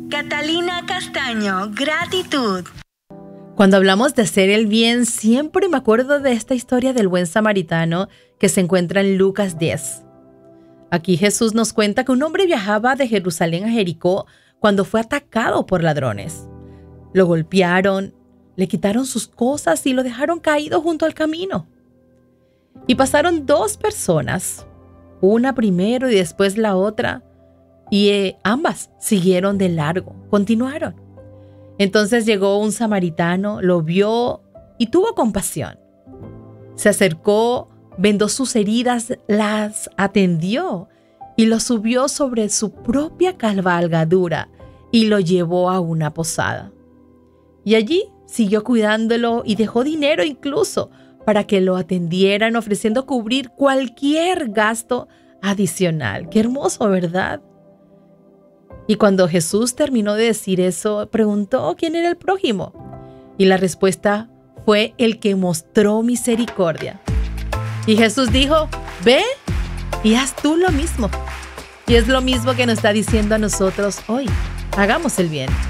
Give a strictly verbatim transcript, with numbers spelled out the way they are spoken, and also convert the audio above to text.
Catalina Castaño, gratitud. Cuando hablamos de hacer el bien, siempre me acuerdo de esta historia del buen samaritano que se encuentra en Lucas diez. Aquí Jesús nos cuenta que un hombre viajaba de Jerusalén a Jericó cuando fue atacado por ladrones. Lo golpearon, le quitaron sus cosas y lo dejaron caído junto al camino. Y pasaron dos personas, una primero y después la otra, y eh, ambas siguieron de largo, continuaron. Entonces llegó un samaritano, lo vio y tuvo compasión. Se acercó, vendó sus heridas, las atendió y lo subió sobre su propia cabalgadura y lo llevó a una posada. Y allí siguió cuidándolo y dejó dinero incluso para que lo atendieran, ofreciendo cubrir cualquier gasto adicional. Qué hermoso, ¿verdad? Y cuando Jesús terminó de decir eso, preguntó quién era el prójimo. Y la respuesta fue el que mostró misericordia. Y Jesús dijo, ve y haz tú lo mismo. Y es lo mismo que nos está diciendo a nosotros hoy. Hagamos el bien.